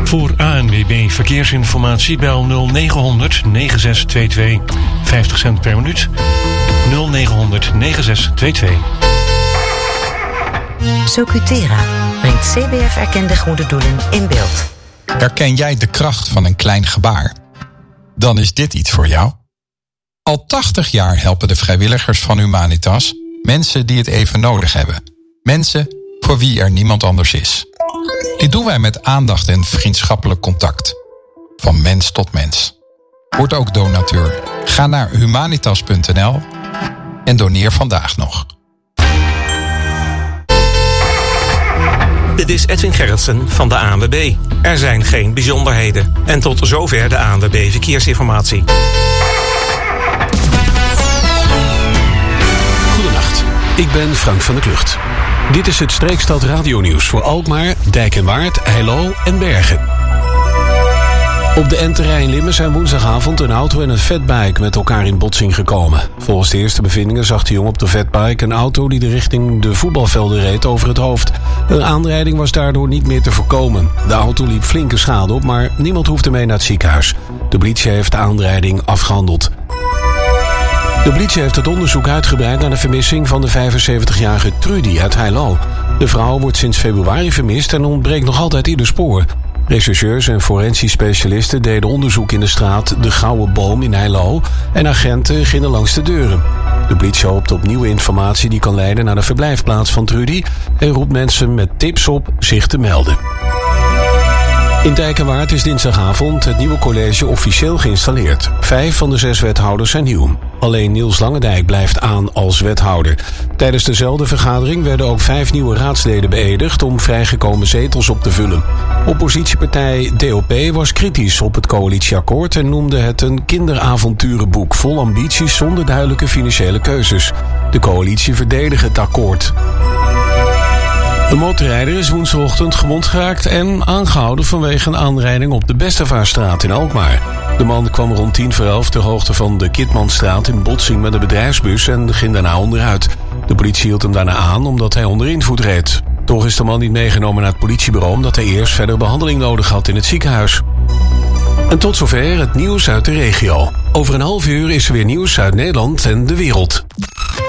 Voor ANWB Verkeersinformatie bel 0900 9622. 50 cent per minuut. 0900 9622. Socutera brengt CBF-erkende goede doelen in beeld. Herken jij de kracht van een klein gebaar? Dan is dit iets voor jou. Al 80 jaar helpen de vrijwilligers van Humanitas mensen die het even nodig hebben. Mensen voor wie er niemand anders is. Dit doen wij met aandacht en vriendschappelijk contact. Van mens tot mens. Word ook donateur. Ga naar humanitas.nl en doneer vandaag nog. Dit is Edwin Gerritsen van de ANWB. Er zijn geen bijzonderheden. En tot zover de ANWB Verkeersinformatie. Goedenacht, ik ben Frank van der Klucht. Dit is het Streekstad radionieuws voor Alkmaar, Dijk en Waard, Heilo en Bergen. Op de N-terrein in Limmen zijn woensdagavond een auto en een fatbike met elkaar in botsing gekomen. Volgens de eerste bevindingen zag de jongen op de fatbike een auto die de richting de voetbalvelden reed over het hoofd. Een aanrijding was daardoor niet meer te voorkomen. De auto liep flinke schade op, maar niemand hoefde mee naar het ziekenhuis. De politie heeft de aanrijding afgehandeld. De politie heeft het onderzoek uitgebreid naar de vermissing van de 75-jarige Trudy uit Heilo. De vrouw wordt sinds februari vermist en ontbreekt nog altijd ieder spoor. Rechercheurs en forensisch specialisten deden onderzoek in de straat De Gouden Boom in Heilo en agenten gingen langs de deuren. De politie hoopt op nieuwe informatie die kan leiden naar de verblijfplaats van Trudy en roept mensen met tips op zich te melden. In Dijk en Waard is dinsdagavond het nieuwe college officieel geïnstalleerd. 5 van de 6 wethouders zijn nieuw. Alleen Niels Langendijk blijft aan als wethouder. Tijdens dezelfde vergadering werden ook 5 nieuwe raadsleden beëdigd om vrijgekomen zetels op te vullen. Oppositiepartij DOP was kritisch op het coalitieakkoord en noemde het een kinderavonturenboek vol ambities zonder duidelijke financiële keuzes. De coalitie verdedigt het akkoord. Een motorrijder is woensdagochtend gewond geraakt en aangehouden vanwege een aanrijding op de Bestevaarstraat in Alkmaar. De man kwam rond 10:11 ter hoogte van de Kitmanstraat in botsing met een bedrijfsbus en ging daarna onderuit. De politie hield hem daarna aan omdat hij onder invloed reed. Toch is de man niet meegenomen naar het politiebureau omdat hij eerst verder behandeling nodig had in het ziekenhuis. En tot zover het nieuws uit de regio. Over een half uur is er weer nieuws uit Nederland en de wereld.